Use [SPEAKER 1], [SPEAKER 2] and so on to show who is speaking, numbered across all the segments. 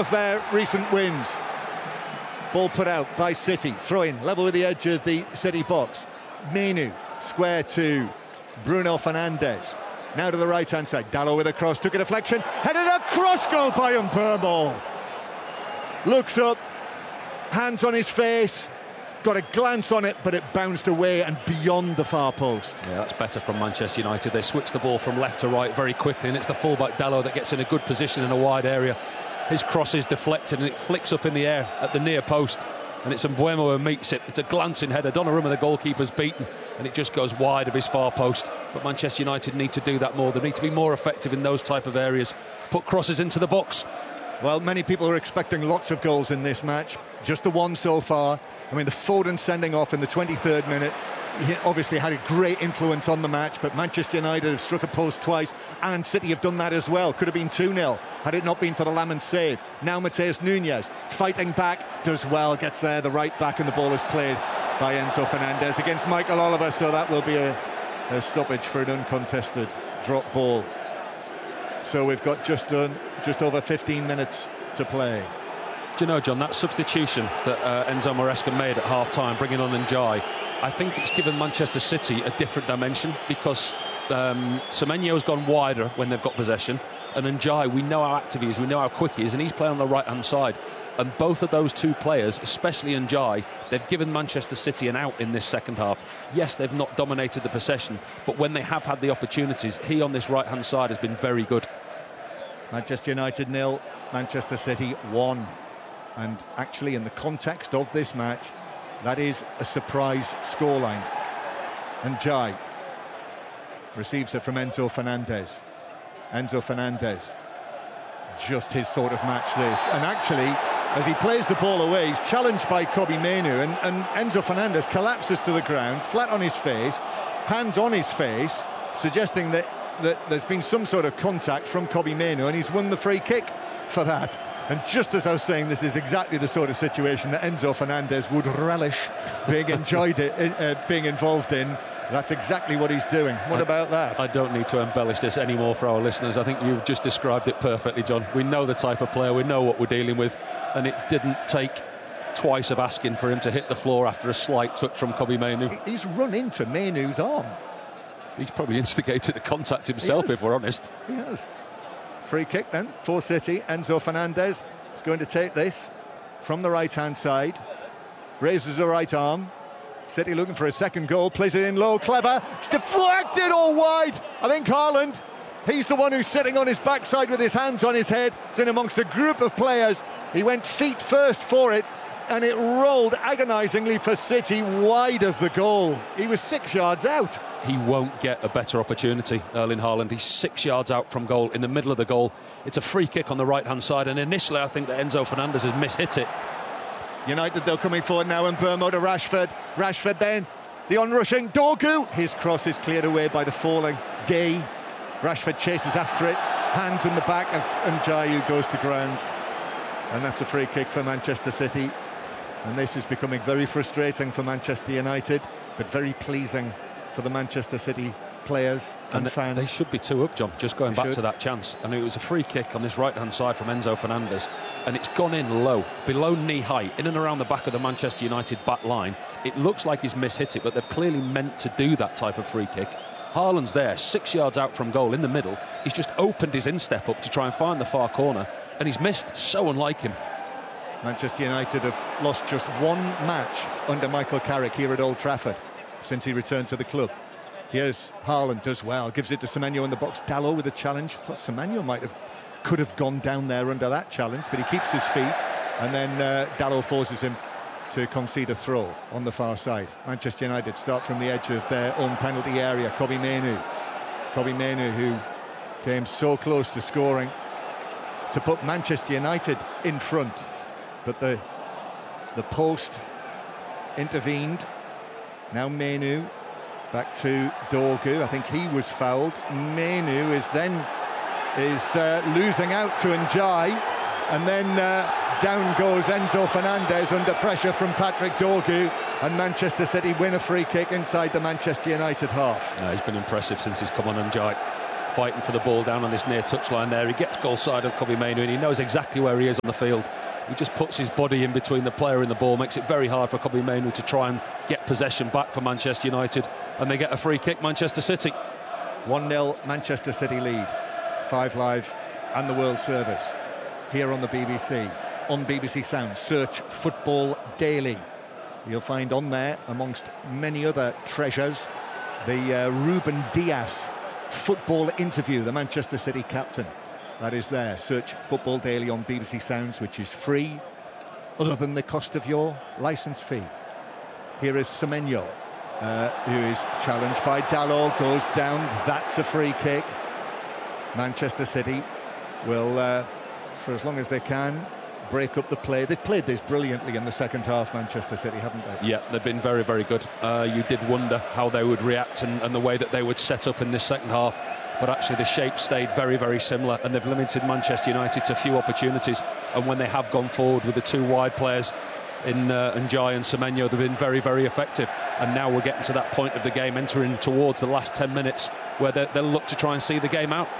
[SPEAKER 1] of their recent wins. Ball put out by City, throw in, level with the edge of the City box. Menu, square to Bruno Fernandes. Now to the right-hand side, Dalot with a cross, took a deflection, headed across goal by Mbeumo. Looks up, hands on his face, got a glance on it, but it bounced away and beyond the far post.
[SPEAKER 2] Yeah, that's better from Manchester United. They switch the ball from left to right very quickly, and it's the fullback Dalot that gets in a good position in a wide area. His cross is deflected and it flicks up in the air at the near post, and it's Mbeumo who meets it. It's a glancing header. Donnarumma, the goalkeeper's beaten, and it just goes wide of his far post. But Manchester United need to do that more. They need to be more effective in those type of areas. Put crosses into the box.
[SPEAKER 1] Well, many people are expecting lots of goals in this match. Just the one so far. I mean, the Foden sending off in the 23rd minute, he obviously had a great influence on the match, but Manchester United have struck a post twice, and City have done that as well. Could have been 2-0 had it not been for the Lamont save. Now Mateus Nunes fighting back, does well, gets there, the right back, and the ball is played by Enzo Fernandez against Michael Oliver, so that will be a stoppage for an uncontested drop ball. So we've got just over 15 minutes to play.
[SPEAKER 2] Do you know, John, that substitution that Enzo Maresca made at half-time, bringing on Ndiaye, I think it's given Manchester City a different dimension, because Semenyo's gone wider when they've got possession, and Ndiaye, we know how active he is, we know how quick he is, and he's playing on the right-hand side. And both of those two players, especially Ndiaye, they've given Manchester City an out in this second half. Yes, they've not dominated the possession, but when they have had the opportunities, he on this right-hand side has been very good.
[SPEAKER 1] Manchester United 0, Manchester City 1. And actually, in the context of this match, that is a surprise scoreline. Ndiaye receives it from Enzo Fernandez. Enzo Fernandez, just his sort of match this. And actually, as he plays the ball away, he's challenged by Kobbie Mainoo, and Enzo Fernandez collapses to the ground, flat on his face, hands on his face, suggesting that there's been some sort of contact from Kobbie Mainoo, and he's won the free kick for that. And just as I was saying, this is exactly the sort of situation that Enzo Fernandez would relish being involved in. That's exactly what he's doing. What about that?
[SPEAKER 2] I don't need to embellish this anymore for our listeners. I think you've just described it perfectly, John. We know the type of player, we know what we're dealing with, and it didn't take twice of asking for him to hit the floor after a slight touch from Kobbie Mainoo.
[SPEAKER 1] He's run into Mainoo's arm.
[SPEAKER 2] He's probably instigated the contact himself, if we're honest.
[SPEAKER 1] He has. Free kick then for City. Enzo Fernandez is going to take this from the right-hand side. Raises the right arm. City looking for a second goal. Plays it in low. Clever. It's deflected all wide. I think Haaland, he's the one who's sitting on his backside with his hands on his head. It's in amongst a group of players. He went feet first for it, and it rolled agonisingly for City wide of the goal. He was 6 yards out.
[SPEAKER 2] He won't get a better opportunity, Erling Haaland. He's 6 yards out from goal, in the middle of the goal. It's a free kick on the right-hand side, and initially I think that Enzo Fernandez has mishit it.
[SPEAKER 1] United, they're coming forward now, and Mbeumo to Rashford. Rashford then, the onrushing Dorgu. His cross is cleared away by the falling Gay. Rashford chases after it, hands in the back, and Ndiaye goes to ground. And that's a free kick for Manchester City. And this is becoming very frustrating for Manchester United, but very pleasing for the Manchester City players and fans.
[SPEAKER 2] They should be 2 up, John, just going back to that chance. And it was a free kick on this right-hand side from Enzo Fernandez, and it's gone in low, below knee height, in and around the back of the Manchester United back line. It looks like he's mishit it, but they've clearly meant to do that type of free kick. Haaland's there, 6 yards out from goal in the middle. He's just opened his instep up to try and find the far corner, and he's missed. So unlike him.
[SPEAKER 1] Manchester United have lost just one match under Michael Carrick here at Old Trafford since he returned to the club. Here's Haaland, does well, gives it to Semenyo in the box. Dalot with a challenge. I thought Semenyo could have gone down there under that challenge, but he keeps his feet, and then Dalot forces him to concede a throw on the far side. Manchester United start from the edge of their own penalty area. Kobbie Mainoo, who came so close to scoring to put Manchester United in front, but the post intervened. Now Mainoo back to Dorgu. I think he was fouled. Mainoo is losing out to Ndiaye, and then down goes Enzo Fernandez under pressure from Patrick Dorgu, and Manchester City win a free kick inside the Manchester United half.
[SPEAKER 2] He's been impressive since he's come on, Ndiaye. fighting for the ball down on this near touchline there. He gets goal side of Kobbie Mainoo, and he knows exactly where he is on the field. He just puts his body in between the player and the ball, makes it very hard for Kobbie Mainoo to try and get possession back for Manchester United, and they get a free kick, Manchester City.
[SPEAKER 1] 1-0 Manchester City lead. 5 Live and the World Service here on the BBC. On BBC Sound, search Football Daily. You'll find on there, amongst many other treasures, the Ruben Dias football interview, the Manchester City captain. That is there. Search Football Daily on BBC Sounds, which is free, other than the cost of your licence fee. Here is Semenyo, who is challenged by Dalot, goes down. That's a free kick. Manchester City will, for as long as they can, break up the play. They've played this brilliantly in the second half, Manchester City, haven't they?
[SPEAKER 2] Yeah, they've been very, very good. You did wonder how they would react and the way that they would set up in this second half. But actually the shape stayed very, very similar, and they've limited Manchester United to few opportunities. And when they have gone forward with the two wide players in Ndiaye and Semenyo, they've been very, very effective. And now we're getting to that point of the game, entering towards the last 10 minutes, where they'll look to try and see the game out.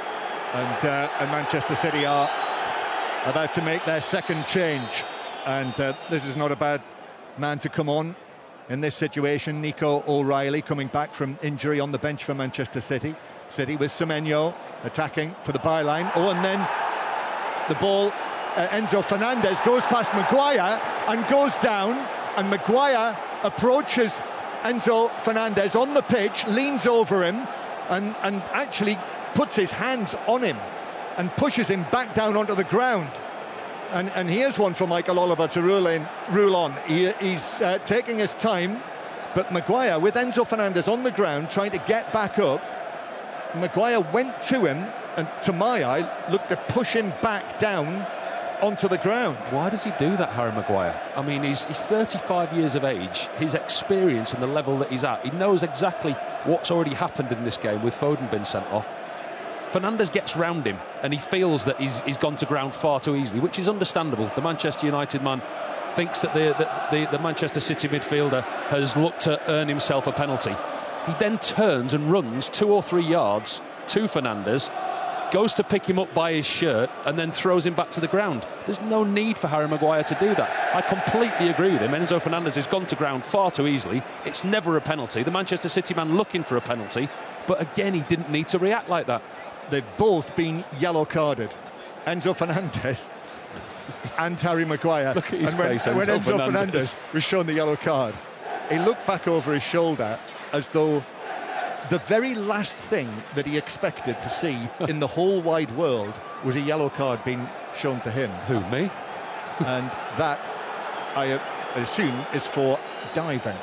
[SPEAKER 1] And Manchester City are about to make their second change. And this is not a bad man to come on in this situation. Nico O'Reilly coming back from injury on the bench for Manchester City. City with Semenyo attacking for the byline. Oh, and then the ball, Enzo Fernandez goes past Maguire and goes down, and Maguire approaches Enzo Fernandez on the pitch, leans over him and actually puts his hands on him and pushes him back down onto the ground. And here's one for Michael Oliver to rule on. He's taking his time, but Maguire with Enzo Fernandez on the ground trying to get back up. Maguire went to him and, to my eye, looked to push him back down onto the ground.
[SPEAKER 2] Why does he do that, Harry Maguire? I mean, he's 35 years of age. His experience and the level that he's at, he knows exactly what's already happened in this game with Foden being sent off. Fernandes gets round him and he feels that he's gone to ground far too easily, which is understandable. The Manchester United man thinks that the Manchester City midfielder has looked to earn himself a penalty. He then turns and runs 2 or 3 yards to Fernandes, goes to pick him up by his shirt and then throws him back to the ground. There's no need for Harry Maguire to do that. I completely agree with him. Enzo Fernandez has gone to ground far too easily. It's never a penalty. The Manchester City man looking for a penalty, but again, he didn't need to react like that.
[SPEAKER 1] They've both been yellow carded, Enzo Fernandez and Harry Maguire.
[SPEAKER 2] Look at his face,
[SPEAKER 1] when Enzo Fernandez was shown the yellow card, he looked back over his shoulder as though the very last thing that he expected to see in the whole wide world was a yellow card being shown to him.
[SPEAKER 2] Who, me?
[SPEAKER 1] And that, I assume, is for diving.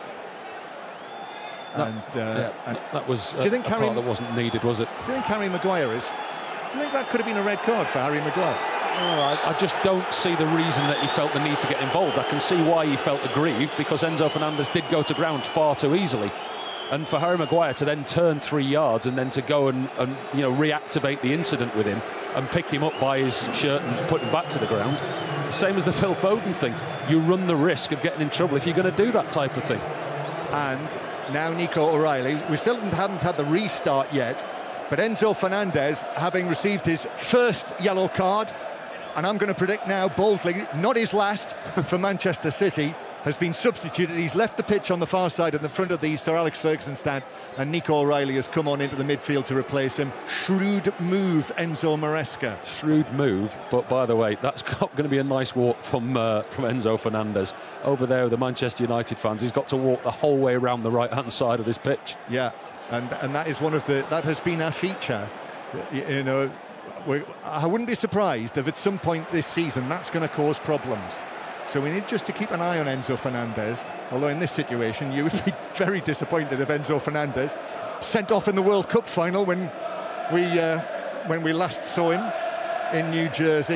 [SPEAKER 2] That was
[SPEAKER 1] do you think
[SPEAKER 2] part that wasn't needed, was it?
[SPEAKER 1] Do you think Harry Maguire is? Do you think that could have been a red card for Harry Maguire?
[SPEAKER 2] I just don't see the reason that he felt the need to get involved. I can see why he felt aggrieved, because Enzo Fernandez did go to ground far too easily. And for Harry Maguire to then turn 3 yards and then to go and reactivate the incident with him and pick him up by his shirt and put him back to the ground, same as the Phil Foden thing. You run the risk of getting in trouble if you're going to do that type of thing.
[SPEAKER 1] And now Nico O'Reilly, we still hadn't had the restart yet, but Enzo Fernandez, having received his first yellow card, and I'm going to predict now boldly, not his last for Manchester City, has been substituted. He's left the pitch on the far side in the front of the Sir Alex Ferguson stand, and Nico O'Reilly has come on into the midfield to replace him. Shrewd move, Enzo Maresca.
[SPEAKER 2] Shrewd move, but by the way, that's going to be a nice walk from Enzo Fernandez. Over there with the Manchester United fans, he's got to walk the whole way around the right-hand side of this pitch.
[SPEAKER 1] Yeah, and that is that has been our feature. You know, I wouldn't be surprised if at some point this season that's going to cause problems. So we need just to keep an eye on Enzo Fernandez, although in this situation you would be very disappointed if Enzo Fernandez, sent off in the World Cup final when we last saw him in New Jersey,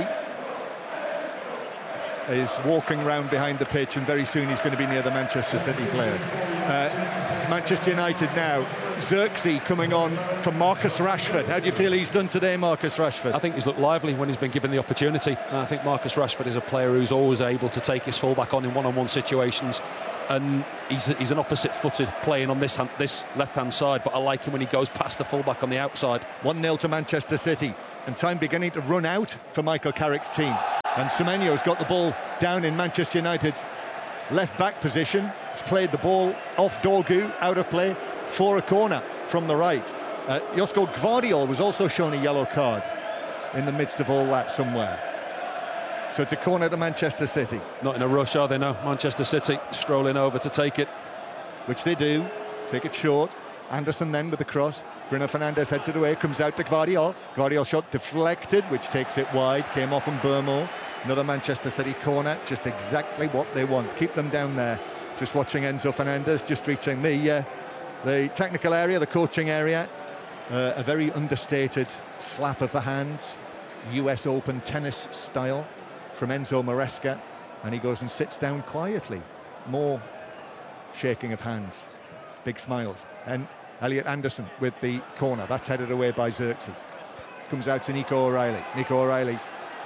[SPEAKER 1] is walking round behind the pitch, and very soon he's going to be near the Manchester City players. Manchester United now. Xerxes coming on for Marcus Rashford. How do you feel he's done today, Marcus Rashford?
[SPEAKER 2] I think he's looked lively when he's been given the opportunity. And I think Marcus Rashford is a player who's always able to take his fullback on in one-on-one situations. And he's an opposite-footed playing on this left-hand side, but I like him when he goes past the fullback on the outside.
[SPEAKER 1] 1-0 to Manchester City, and time beginning to run out for Michael Carrick's team. And Semenyo's got the ball down in Manchester United's left-back position. He's played the ball off Dorgu, out of play, for a corner from the right. Josko Gvardiol was also shown a yellow card in the midst of all that somewhere. So it's a corner to Manchester City.
[SPEAKER 2] Not in a rush, are they now? Manchester City strolling over to take it.
[SPEAKER 1] Which they do. Take it short. Anderson then with the cross. Bruno Fernandes heads it away, comes out to Gvardiol. Gvardiol shot deflected, which takes it wide. Came off on Burmo. Another Manchester City corner. Just exactly what they want. Keep them down there. Just watching Enzo Fernandez just reaching the technical area, the coaching area. A very understated slap of the hands. US Open tennis style from Enzo Maresca, and he goes and sits down quietly. More shaking of hands, big smiles. And Elliot Anderson with the corner. That's headed away by Xerxes. Comes out to Nico O'Reilly. Nico O'Reilly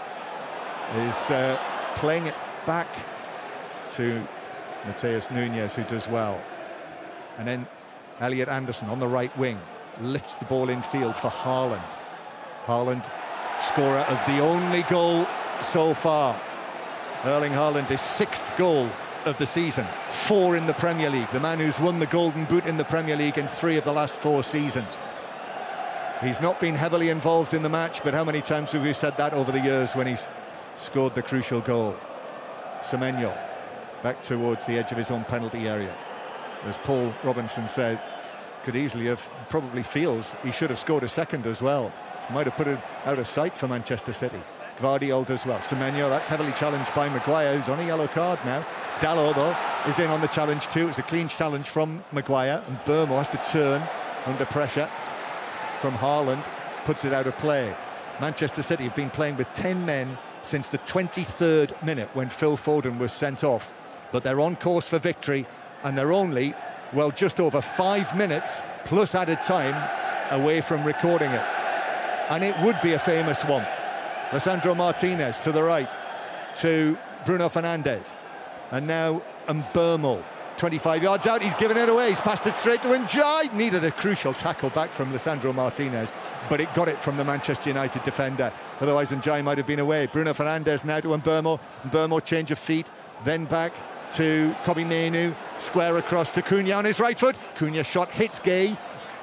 [SPEAKER 1] is playing it back to Matheus Nunes, who does well. And then Elliot Anderson on the right wing lifts the ball in field for Haaland. Haaland, scorer of the only goal so far. Erling Haaland, his 6th goal of the season, 4 in the Premier League. The man who's won the Golden Boot in the Premier League in 3 of the last 4 seasons. He's not been heavily involved in the match, but how many times have we said that over the years when he's scored the crucial goal? Semenyo back towards the edge of his own penalty area. As Paul Robinson said, could easily have, probably feels he should have scored a second as well. Might have put it out of sight for Manchester City. Gvardiol does well. Semenyo, that's heavily challenged by Maguire, who's on a yellow card now. Dalot, though, is in on the challenge too. It's a clean challenge from Maguire, and Burmo has to turn under pressure from Haaland, puts it out of play. Manchester City have been playing with 10 men since the 23rd minute when Phil Foden was sent off, but they're on course for victory, and they're only, well, just over 5 minutes plus added time away from recording it. And it would be a famous one. Lisandro Martinez to the right to Bruno Fernandes, and now Mbeumo 25 yards out, he's given it away, he's passed it straight to Ndiaye. Needed a crucial tackle back from Lisandro Martinez, but it got it from the Manchester United defender, otherwise Ndiaye might have been away. Bruno Fernandes now to Mbeumo, change of feet, then back to Kobbie Mainoo, square across to Cunha on his right foot. Cunha shot hits Gay,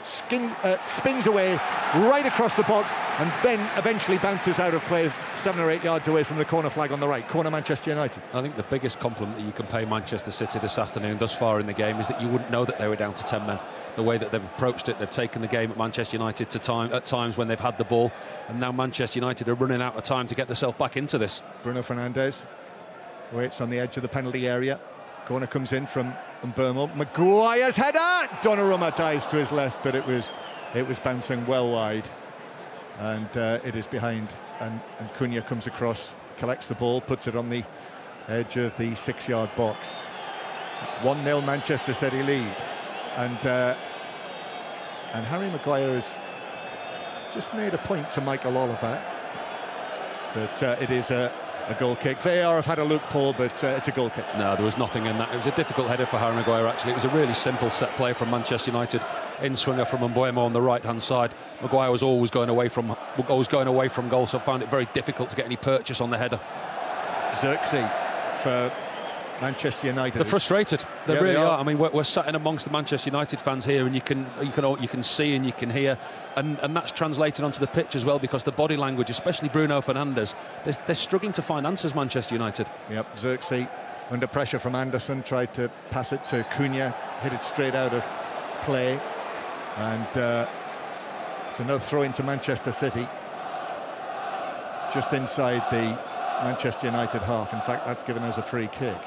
[SPEAKER 1] spins away right across the box, and then eventually bounces out of play 7 or 8 yards away from the corner flag on the right. Corner Manchester United.
[SPEAKER 2] I think the biggest compliment that you can pay Manchester City this afternoon thus far in the game is that you wouldn't know that they were down to 10 men. The way that they've approached it, they've taken the game at Manchester United at times when they've had the ball, and now Manchester United are running out of time to get themselves back into this.
[SPEAKER 1] Bruno Fernandes waits on the edge of the penalty area. Corner comes in from Mbeumo. Maguire's header! Donnarumma dives to his left, but it was bouncing well wide, and it is behind. And Cunha comes across, collects the ball, puts it on the edge of the 6-yard box. 1-0 Manchester City lead, and Harry Maguire has just made a point to Michael Oliver that it is a goal kick. VAR have had a look, Paul, but it's a goal kick.
[SPEAKER 2] No, there was nothing in that. It was a difficult header for Harry Maguire, actually. It was a really simple set play from Manchester United. In-swinger from Mbeumo on the right-hand side. Maguire was always going away from goal, so I found it very difficult to get any purchase on the header.
[SPEAKER 1] Xerxes for Manchester United.
[SPEAKER 2] They're frustrated. They really are. I mean, we're sat in amongst the Manchester United fans here, and you can see and you can hear, and that's translated onto the pitch as well, because the body language, especially Bruno Fernandes, they're struggling to find answers. Manchester United. Yep.
[SPEAKER 1] Xerxes under pressure from Anderson, tried to pass it to Cunha, hit it straight out of play, and it's another throw into Manchester City, just inside the Manchester United half. In fact, that's given us a free kick.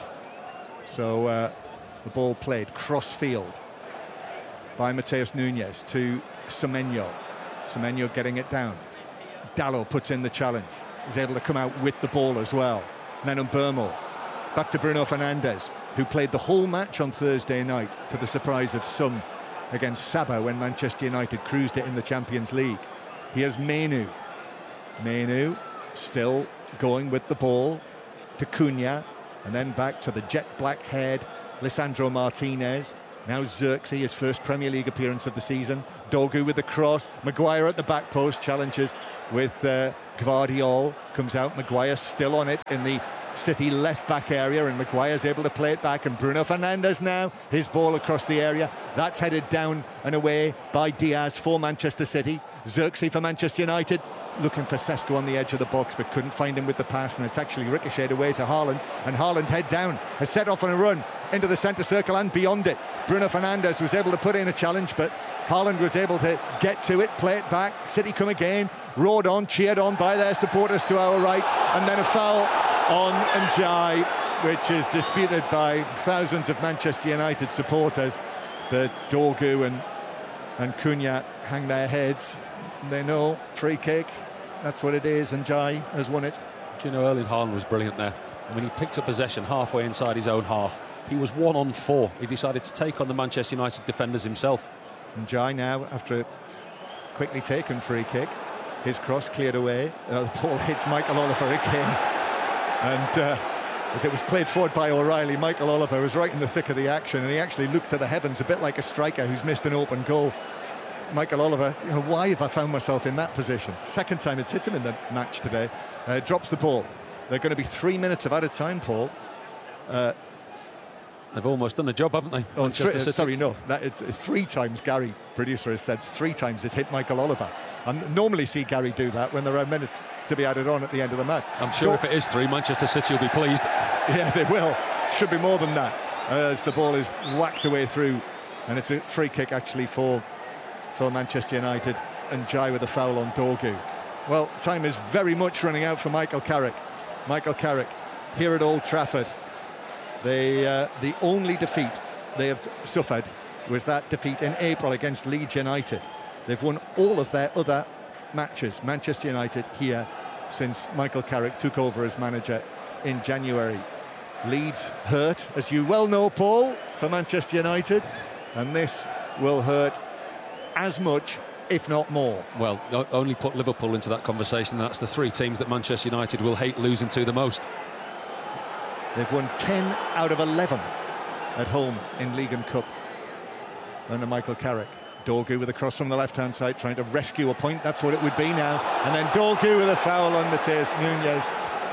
[SPEAKER 1] So the ball played cross-field by Matheus Nunes to Semenyo. Semenyo getting it down. Dalot puts in the challenge. He's able to come out with the ball as well. And then Mbeumo. Back to Bruno Fernandes. who played the whole match on Thursday night, to the surprise of some, against Saba when Manchester United cruised it in the Champions League. Here's Mainoo. Mainoo still going with the ball to Cunha, and then back to the jet black haired Lisandro Martinez. Now Xerxes, his first Premier League appearance of the season. Dogu with the cross. Maguire at the back post, challenges with Gvardiol. Comes out, Maguire still on it in the City left back area, and Maguire's able to play it back, and Bruno Fernandes now, his ball across the area. That's headed down and away by Diaz for Manchester City. Xerxes for Manchester United, looking for Sesko on the edge of the box, but couldn't find him with the pass, and it's actually ricocheted away to Haaland, and Haaland head down, has set off on a run into the centre circle and beyond it. Bruno Fernandes was able to put in a challenge, but Haaland was able to get to it, play it back. City come again, roared on, cheered on by their supporters to our right, and then a foul on Ndiaye, which is disputed by thousands of Manchester United supporters. The Dogu and Cunha hang their heads. They know, free kick, that's what it is, and Ndiaye has won it.
[SPEAKER 2] Do you know, Erling Haaland was brilliant there. I mean, he picked up possession halfway inside his own half. He was 1-on-4. He decided to take on the Manchester United defenders himself.
[SPEAKER 1] Ndiaye now, after a quickly taken free kick, his cross cleared away. The ball hits Michael Oliver again. And as it was played forward by O'Reilly, Michael Oliver was right in the thick of the action, and he actually looked to the heavens, a bit like a striker who's missed an open goal. Michael Oliver, you know, why have I found myself in that position? Second time it's hit him in the match today. Drops the ball. They're going to be 3 minutes of added time, Paul.
[SPEAKER 2] They've almost done the job, haven't they?
[SPEAKER 1] Sorry, no. It's 3 times, Gary, producer, has said 3 times it's hit Michael Oliver. I normally see Gary do that when there are minutes to be added on at the end of the match.
[SPEAKER 2] I'm sure if it is 3, Manchester City will be pleased.
[SPEAKER 1] Yeah, they will. Should be more than that, as the ball is whacked away through, and it's a free kick actually for Manchester United, and Ndiaye with a foul on Dogu. Well, time is very much running out for Michael Carrick. Michael Carrick here at Old Trafford. The only defeat they have suffered was that defeat in April against Leeds United. They've won all of their other matches, Manchester United, here since Michael Carrick took over as manager in January. Leeds hurt, as you well know, Paul, for Manchester United, and this will hurt as much, if not more.
[SPEAKER 2] Well, only put Liverpool into that conversation, and that's the 3 teams that Manchester United will hate losing to the most.
[SPEAKER 1] They've won 10 out of 11 at home in League and Cup under Michael Carrick. Dogu with a cross from the left-hand side, trying to rescue a point. That's what it would be now. And then Dogu with a foul on Matheus Nunes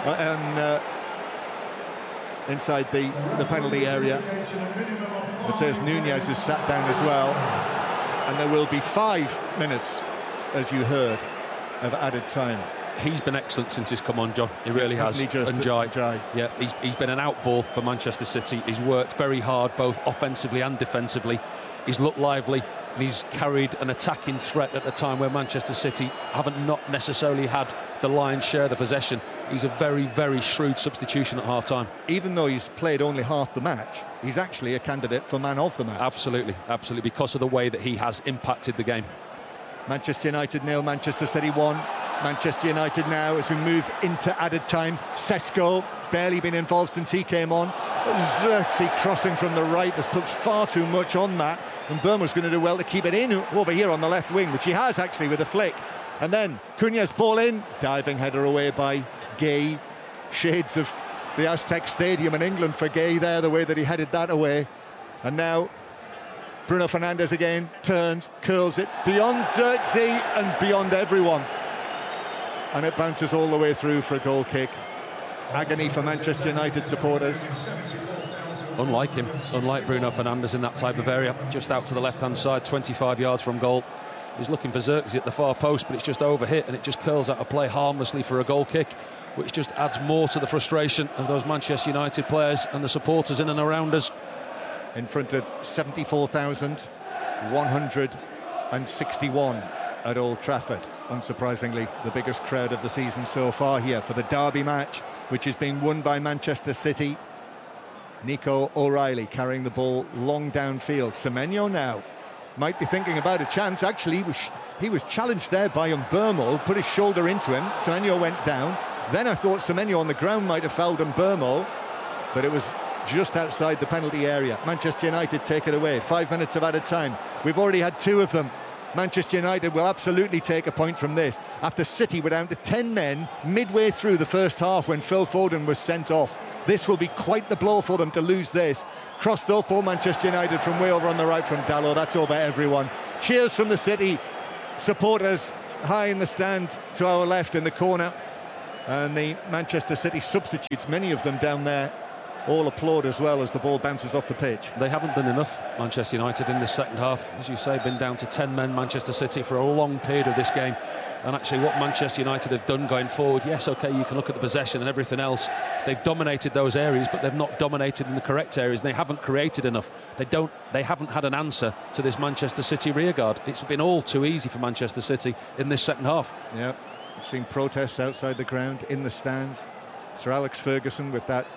[SPEAKER 1] inside the penalty area. Matheus Nunes is sat down as well. And there will be 5 minutes, as you heard, of added time.
[SPEAKER 2] He's been excellent since he's come on, John. He really has.
[SPEAKER 1] Ndiaye.
[SPEAKER 2] Yeah, he's been an outball for Manchester City. He's worked very hard, both offensively and defensively. He's looked lively, and he's carried an attacking threat at a time where Manchester City haven't not necessarily had the lion's share of the possession. He's a very, very shrewd substitution at half-time.
[SPEAKER 1] Even though he's played only half the match, he's actually a candidate for man of the match.
[SPEAKER 2] Absolutely, absolutely, because of the way that he has impacted the game. Manchester
[SPEAKER 1] United 0, Manchester City 1. Manchester United now, as we move into added time. Sesko, barely been involved since he came on. Xerxes crossing from the right has put far too much on that, and Burma's going to do well to keep it in over here on the left wing, which he has actually with a flick. And then Cunha's ball in, diving header away by Gay. Shades of the Aztec Stadium in England for Gay there, the way that he headed that away. And now Bruno Fernandes again turns, curls it beyond Xerxes and beyond everyone, and it bounces all the way through for a goal kick. Agony for Manchester United supporters.
[SPEAKER 2] Unlike him, unlike Bruno Fernandes in that type of area, just out to the left-hand side, 25 yards from goal. He's looking for Xerxes at the far post, but it's just overhit, and it just curls out of play harmlessly for a goal kick, which just adds more to the frustration of those Manchester United players and the supporters in and around us.
[SPEAKER 1] In front of 74,161 at Old Trafford. Unsurprisingly, the biggest crowd of the season so far here for the derby match, which is being won by Manchester City. Nico O'Reilly carrying the ball long downfield. Semenyo now might be thinking about a chance. Actually, he was challenged there by Mbeumo, put his shoulder into him. Semenyo went down. Then I thought Semenyo on the ground might have fouled Mbeumo, but it was just outside the penalty area. Manchester United take it away. 5 minutes of added time. We've already had 2 of them. Manchester United will absolutely take a point from this after City were down to 10 men midway through the first half when Phil Foden was sent off. This will be quite the blow for them to lose this. Crossed though for Manchester United from way over on the right from Dalot. That's over everyone. Cheers from the City supporters high in the stand to our left in the corner. And the Manchester City substitutes, many of them down there, all applaud as well as the ball bounces off the pitch.
[SPEAKER 2] They haven't done enough, Manchester United, in the second half. As you say, been down to 10 men, Manchester City, for a long period of this game. And actually what Manchester United have done going forward, yes, OK, you can look at the possession and everything else. They've dominated those areas, but they've not dominated in the correct areas. And they haven't created enough. They haven't had an answer to this Manchester City rearguard. It's been all too easy for Manchester City in this second half.
[SPEAKER 1] Yeah, we've seen protests outside the ground, in the stands. Sir Alex Ferguson with that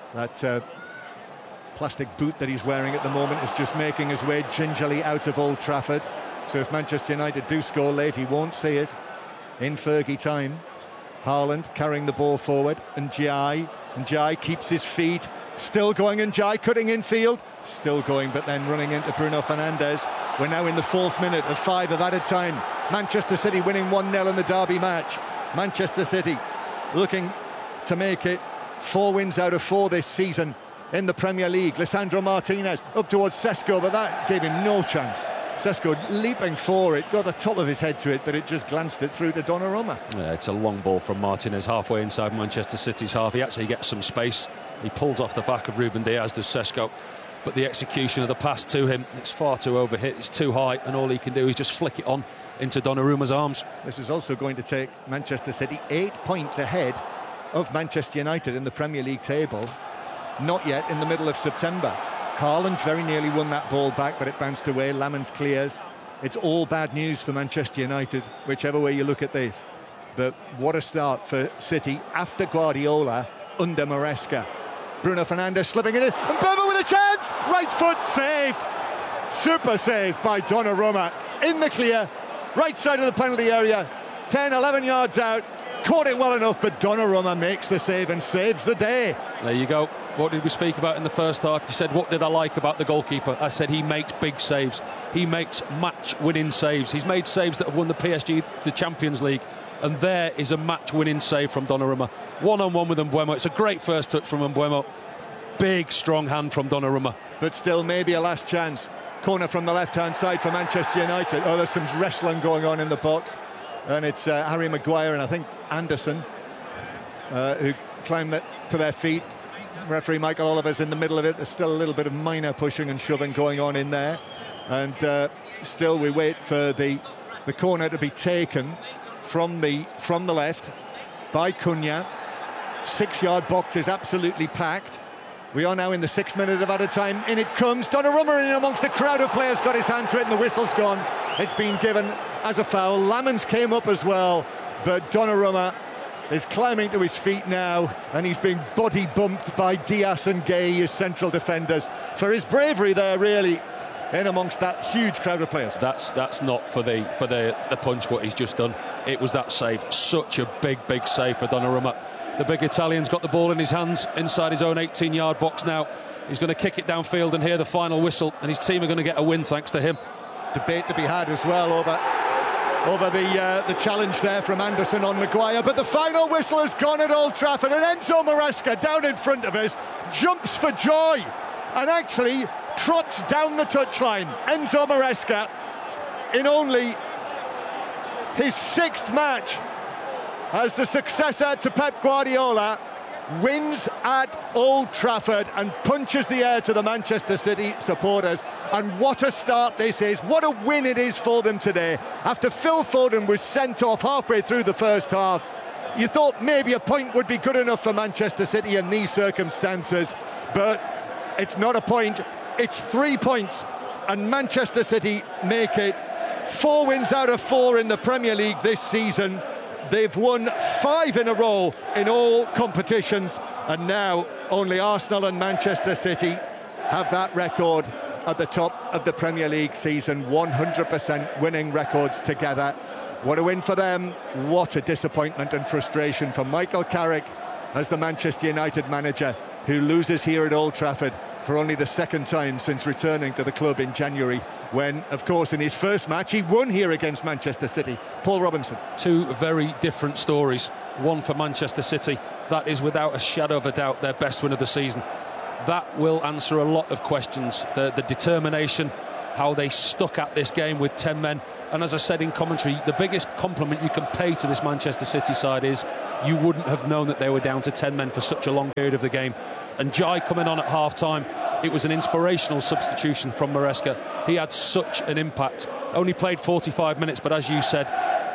[SPEAKER 1] plastic boot that he's wearing at the moment is just making his way gingerly out of Old Trafford. So if Manchester United do score late, he won't see it in Fergie time. Haaland carrying the ball forward, and Ndiaye keeps his feet, still going, and Ndiaye cutting infield, still going, but then running into Bruno Fernandes. We're now in the 4th minute of 5 of added time. Manchester City winning 1-0 in the derby match. Manchester City looking to make it 4 wins out of 4 this season in the Premier League. Lisandro Martinez up towards Sesko, but that gave him no chance. Sesko leaping for it, got the top of his head to it, but it just glanced it through to Donnarumma.
[SPEAKER 2] Yeah, it's a long ball from Martinez, halfway inside Manchester City's half. He actually gets some space. He pulls off the back of Ruben Diaz, does Sesko. But the execution of the pass to him, it's far too overhit, it's too high, and all he can do is just flick it on into Donnarumma's arms. This
[SPEAKER 1] is also going to take Manchester City 8 points ahead of Manchester United in the Premier League table. Not yet in the middle of September. Haaland very nearly won that ball back, but it bounced away. Lamens clears. It's all bad news for Manchester United, whichever way you look at this. But what a start for City after Guardiola under Maresca. Bruno Fernandes slipping in it, and Mbeumo with a chance! Right foot saved! Super save by Donnarumma. In the clear, right side of the penalty area, 10, 11 yards out. Caught it well enough, but Donnarumma makes the save and saves the day.
[SPEAKER 2] There you go. What did we speak about in the first half? You said, what did I like about the goalkeeper? I said he makes big saves. He makes match-winning saves. He's made saves that have won the PSG the Champions League. And there is a match-winning save from Donnarumma. One-on-one with Mbeumo. It's a great first touch from Mbeumo. Big, strong hand from Donnarumma.
[SPEAKER 1] But still, maybe a last chance. Corner from the left-hand side for Manchester United. Oh, there's some wrestling going on in the box. And it's Harry Maguire and I think Anderson who climb to their feet. Referee Michael Oliver's in the middle of it. There's still a little bit of minor pushing and shoving going on in there. And still we wait for the corner to be taken from the left by Cunha. 6-yard box is absolutely packed. We are now in the 6th minute of added time. In it comes. Donnarumma in amongst a crowd of players, got his hand to it, and the whistle's gone. It's been given as a foul. Lamens came up as well, but Donnarumma is climbing to his feet now, and he's being body bumped by Diaz and Gay, his central defenders, for his bravery there, really, in amongst that huge crowd of players.
[SPEAKER 2] That's not for the punch what he's just done. It was that save. Such a big save for Donnarumma. The big Italian's got the ball in his hands inside his own 18-yard box now. He's going to kick it downfield and hear the final whistle, and his team are going to get a win thanks to him.
[SPEAKER 1] Debate to be had as well over the challenge there from Anderson on Maguire, but the final whistle has gone at Old Trafford, and Enzo Maresca down in front of us jumps for joy and actually trots down the touchline. Enzo Maresca, in only his 6th match as the successor to Pep Guardiola, wins at Old Trafford and punches the air to the Manchester City supporters. And what a start this is. What a win it is for them today. After Phil Foden was sent off halfway through the first half, you thought maybe a point would be good enough for Manchester City in these circumstances, but it's not a point, it's 3 points, and Manchester City make it 4 wins out of 4 in the Premier League this season. They've won 5 in a row in all competitions, and now only Arsenal and Manchester City have that record at the top of the Premier League season. 100% winning records together. What a win for them. What a disappointment and frustration for Michael Carrick, as the Manchester United manager, who loses here at Old Trafford for only the second time since returning to the club in January, when, of course, in his first match he won here against Manchester City. Paul Robinson.
[SPEAKER 2] Two very different stories. One for Manchester City, that is without a shadow of a doubt their best win of the season. That will answer a lot of questions. The determination, how they stuck at this game with 10 men. And as I said in commentary, the biggest compliment you can pay to this Manchester City side is you wouldn't have known that they were down to 10 men for such a long period of the game. And Jai coming on at half-time, it was an inspirational substitution from Maresca. He had such an impact. Only played 45 minutes, but as you said,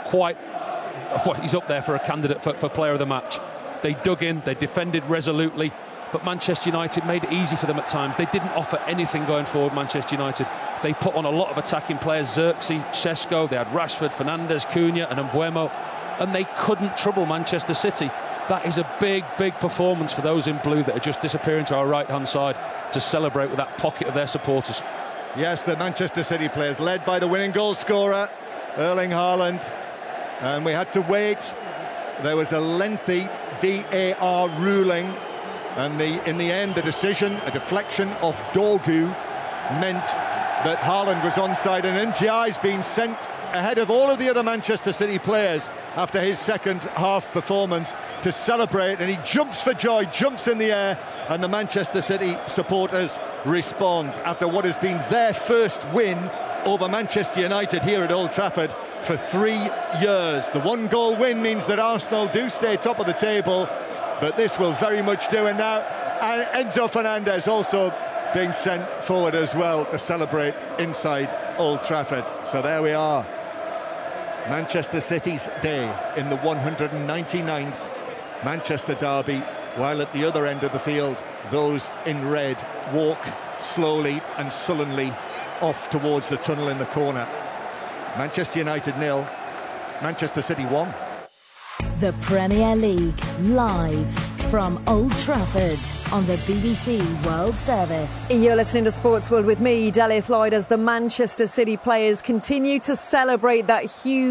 [SPEAKER 2] he's up there for a candidate for player of the match. They dug in, they defended resolutely, but Manchester United made it easy for them at times. They didn't offer anything going forward, Manchester United. They put on a lot of attacking players, Xerxes, Šeško, they had Rashford, Fernandes, Cunha and Mbeumo, and they couldn't trouble Manchester City. That is a big, big performance for those in blue that are just disappearing to our right-hand side to celebrate with that pocket of their supporters.
[SPEAKER 1] Yes, the Manchester City players, led by the winning goal scorer, Erling Haaland. And we had to wait. There was a lengthy VAR ruling, and in the end, the decision, a deflection of Dorgu, meant that Haaland was onside, and Ndiaye's been sent ahead of all of the other Manchester City players after his second half performance to celebrate, and he jumps for joy, jumps in the air, and the Manchester City supporters respond after what has been their first win over Manchester United here at Old Trafford for 3 years. The one-goal win means that Arsenal do stay top of the table, but this will very much do. And now Enzo Fernandez also being sent forward as well to celebrate inside Old Trafford. So there we are, Manchester City's day in the 199th Manchester derby, while at the other end of the field those in red walk slowly and sullenly off towards the tunnel in the corner. Manchester United 0, Manchester City 1.
[SPEAKER 3] The Premier League live from Old Trafford on the BBC World Service.
[SPEAKER 4] You're listening to Sports World with me, Delith Lloyd, as the Manchester City players continue to celebrate that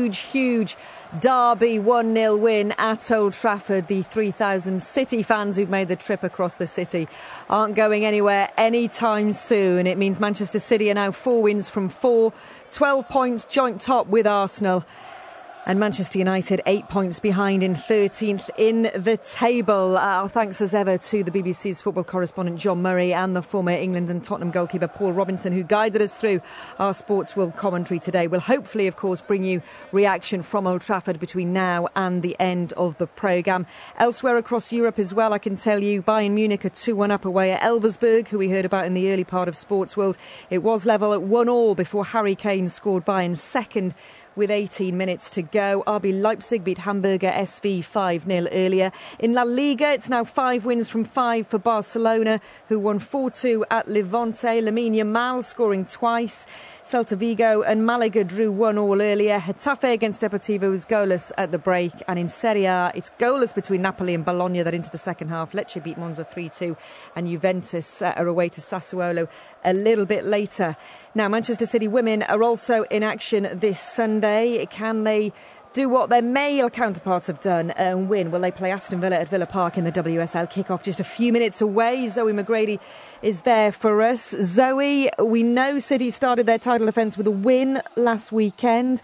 [SPEAKER 4] huge derby 1-0 win at Old Trafford. The 3,000 City fans who've made the trip across the city aren't going anywhere anytime soon. It means Manchester City are now 4 wins from 4, 12 points joint top with Arsenal. And Manchester United 8 points behind in 13th in the table. Our thanks as ever to the BBC's football correspondent John Murray and the former England and Tottenham goalkeeper Paul Robinson, who guided us through our Sports World commentary today. We'll hopefully, of course, bring you reaction from Old Trafford between now and the end of the programme. Elsewhere across Europe as well, I can tell you Bayern Munich are 2-1 up away at Elversberg, who we heard about in the early part of Sports World. It was level at 1-1 before Harry Kane scored Bayern's second with 18 minutes to go. RB Leipzig beat Hamburger SV 5-0 earlier. In La Liga, it's now 5 wins from 5 for Barcelona, who won 4-2 at Levante. Lamine Yamal scoring twice. Celta Vigo and Malaga drew 1-1 earlier. Getafe against Deportivo was goalless at the break. And in Serie A, it's goalless between Napoli and Bologna that into the second half. Lecce beat Monza 3-2 and Juventus are away to Sassuolo a little bit later. Now, Manchester City women are also in action this Sunday. Can they do what their male counterparts have done and win? Will they play Aston Villa at Villa Park in the WSL kickoff just a few minutes away? Zoe McGrady is there for us. Zoe, we know City started their title defence with a win last weekend.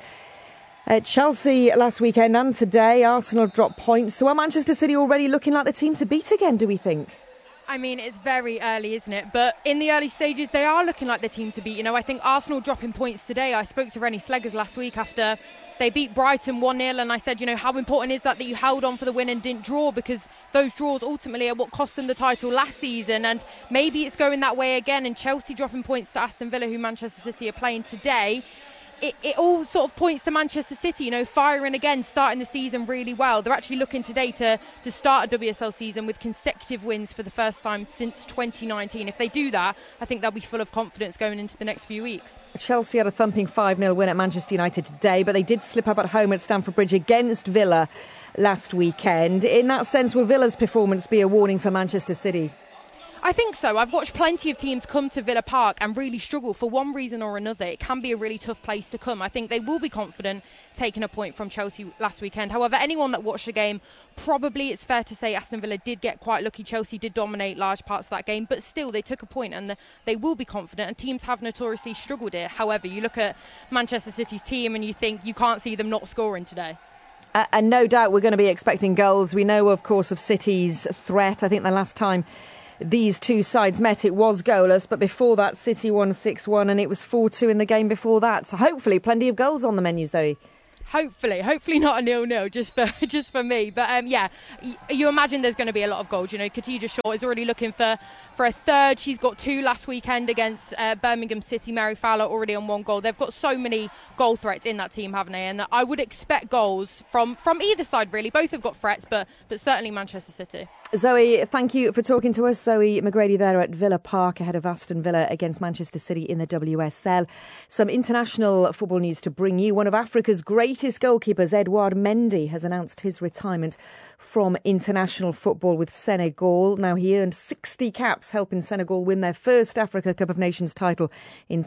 [SPEAKER 4] Chelsea last weekend and today, Arsenal dropped points. So are Manchester City already looking like the team to beat again, do we think?
[SPEAKER 5] I mean, it's very early, isn't it? But in the early stages, they are looking like the team to beat. You know, I think Arsenal dropping points today. I spoke to Rennie Sleggers last week after they beat Brighton 1-0, and I said, you know, how important is that you held on for the win and didn't draw, because those draws ultimately are what cost them the title last season, and maybe it's going that way again. And Chelsea dropping points to Aston Villa, who Manchester City are playing today. It all sort of points to Manchester City, you know, firing again, starting the season really well. They're actually looking today to start a WSL season with consecutive wins for the first time since 2019. If they do that, I think they'll be full of confidence going into the next few weeks.
[SPEAKER 4] Chelsea had a thumping 5-0 win at Manchester United today, but they did slip up at home at Stamford Bridge against Villa last weekend. In that sense, will Villa's performance be a warning for Manchester City?
[SPEAKER 5] I think so. I've watched plenty of teams come to Villa Park and really struggle for one reason or another. It can be a really tough place to come. I think they will be confident taking a point from Chelsea last weekend. However, anyone that watched the game, probably it's fair to say Aston Villa did get quite lucky. Chelsea did dominate large parts of that game, but still they took a point and they will be confident, and teams have notoriously struggled here. However, you look at Manchester City's team and you think you can't see them not scoring today.
[SPEAKER 4] And no doubt we're going to be expecting goals. We know, of course, of City's threat. I think the last time these two sides met, it was goalless, but before that, City won 6-1 and it was 4-2 in the game before that. So hopefully plenty of goals on the menu, Zoe.
[SPEAKER 5] Hopefully not a 0-0 just for me. But you imagine there's going to be a lot of goals. You know, Khadija Shaw is already looking for a third. She's got 2 last weekend against Birmingham City. Mary Fowler already on 1 goal. They've got so many goal threats in that team, haven't they? And I would expect goals from either side, really. Both have got threats, but certainly Manchester City.
[SPEAKER 4] Zoe, thank you for talking to us. Zoe McGrady there at Villa Park ahead of Aston Villa against Manchester City in the WSL. Some international football news to bring you. One of Africa's greatest goalkeepers, Edouard Mendy, has announced his retirement from international football with Senegal. Now, he earned 60 caps helping Senegal win their first Africa Cup of Nations title in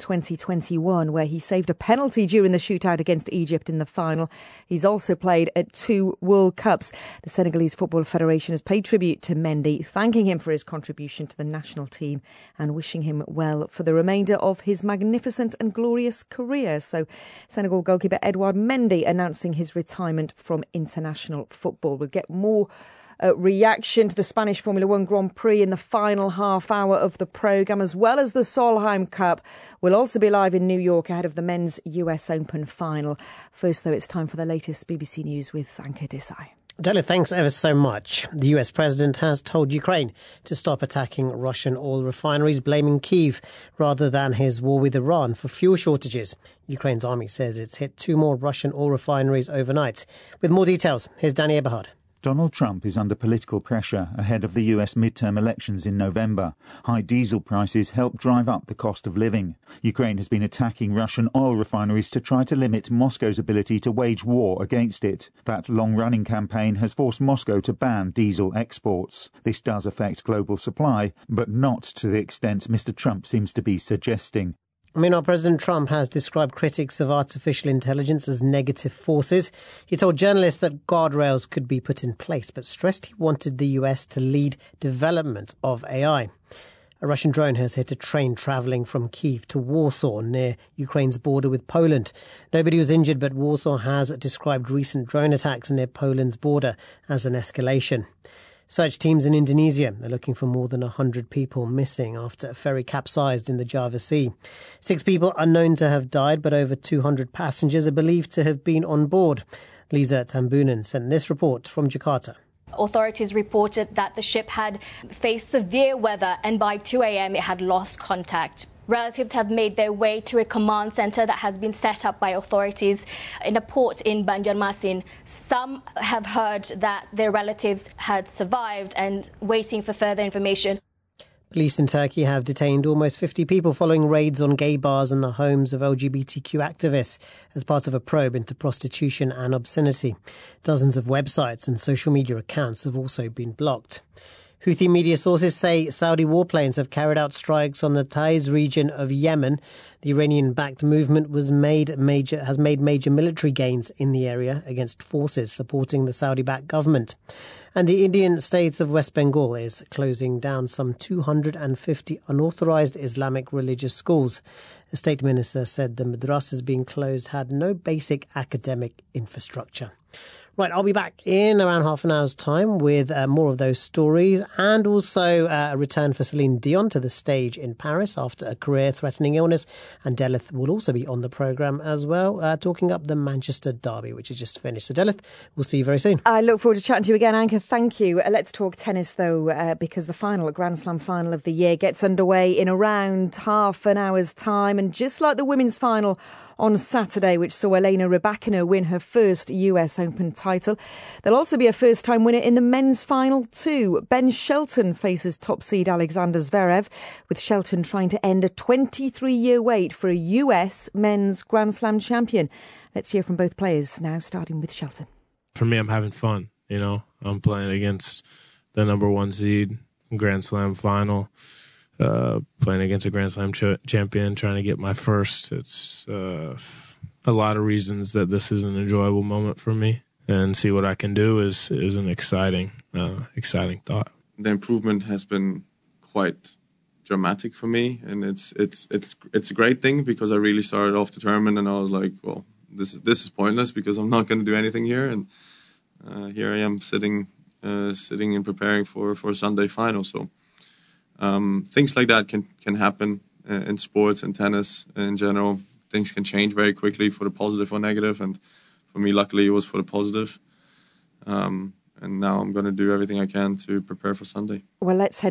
[SPEAKER 4] 2021, where he saved a penalty during the shootout against Egypt in the final. He's also played at 2 World Cups. The Senegalese Football Federation has paid tribute to Mendy, thanking him for his contribution to the national team and wishing him well for the remainder of his magnificent and glorious career. So Senegal goalkeeper Edouard Mendy announcing his retirement from international football. We'll get more reaction to the Spanish Formula One Grand Prix in the final half hour of the programme, as well as the Solheim Cup. We'll also be live in New York ahead of the men's US Open final. First, though, it's time for the latest BBC News with Anke Desai.
[SPEAKER 6] Della, thanks ever so much. The US president has told Ukraine to stop attacking Russian oil refineries, blaming Kyiv rather than his war with Iran for fuel shortages. Ukraine's army says it's hit 2 more Russian oil refineries overnight. With more details, here's Danny Eberhard.
[SPEAKER 7] Donald Trump is under political pressure ahead of the US midterm elections in November. High diesel prices help drive up the cost of living. Ukraine has been attacking Russian oil refineries to try to limit Moscow's ability to wage war against it. That long-running campaign has forced Moscow to ban diesel exports. This does affect global supply, but not to the extent Mr. Trump seems to be suggesting.
[SPEAKER 6] Meanwhile, President Trump has described critics of artificial intelligence as negative forces. He told journalists that guardrails could be put in place, but stressed he wanted the US to lead development of AI. A Russian drone has hit a train travelling from Kyiv to Warsaw near Ukraine's border with Poland. Nobody was injured, but Warsaw has described recent drone attacks near Poland's border as an escalation. Search teams in Indonesia are looking for more than 100 people missing after a ferry capsized in the Java Sea. 6 people are known to have died, but over 200 passengers are believed to have been on board. Lisa Tambunan sent this report from Jakarta.
[SPEAKER 8] Authorities reported that the ship had faced severe weather and by 2 a.m. it had lost contact. Relatives have made their way to a command centre that has been set up by authorities in a port in Banjarmasin. Some have heard that their relatives had survived and waiting for further information.
[SPEAKER 6] Police in Turkey have detained almost 50 people following raids on gay bars and the homes of LGBTQ activists as part of a probe into prostitution and obscenity. Dozens of websites and social media accounts have also been blocked. Houthi media sources say Saudi warplanes have carried out strikes on the Taiz region of Yemen. The Iranian-backed movement has made major military gains in the area against forces supporting the Saudi-backed government. And the Indian state of West Bengal is closing down some 250 unauthorized Islamic religious schools. The state minister said the madrasas being closed had no basic academic infrastructure. Right, I'll be back in around half an hour's time with more of those stories, and also a return for Celine Dion to the stage in Paris after a career-threatening illness. And Delith will also be on the programme as well, talking up the Manchester derby, which is just finished. So Delith, we'll see you very soon.
[SPEAKER 4] I look forward to chatting to you again, Anke. Thank you. Let's talk tennis, though, because the final, Grand Slam final of the year, gets underway in around half an hour's time. And just like the women's final on Saturday, which saw Elena Rybakina win her first US Open title, there'll also be a first-time winner in the men's final too. Ben Shelton faces top seed Alexander Zverev, with Shelton trying to end a 23-year wait for a US men's Grand Slam champion. Let's hear from both players now, starting with Shelton.
[SPEAKER 9] For me, I'm having fun. You know, I'm playing against the number 1 seed. Grand Slam final, playing against a Grand Slam champion, trying to get my first. It's a lot of reasons that this is an enjoyable moment for me, and see what I can do is an exciting thought.
[SPEAKER 10] The improvement has been quite dramatic for me, and it's a great thing, because I really started off the tournament and I was like, well, this is pointless because I'm not going to do anything here, and here I am sitting and preparing for a Sunday final. So things like that can happen in sports and tennis in general. Things can change very quickly for the positive or negative, and for me, luckily, it was for the positive. And now I'm going to do everything I can to prepare for Sunday.
[SPEAKER 4] Well, let's head